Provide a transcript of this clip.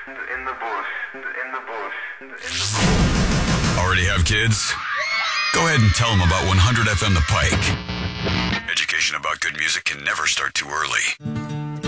In the bush, in the bush, in the bush. Already have kids? Go ahead and tell them about 100 FM The Pike. Education about good music can never start too early.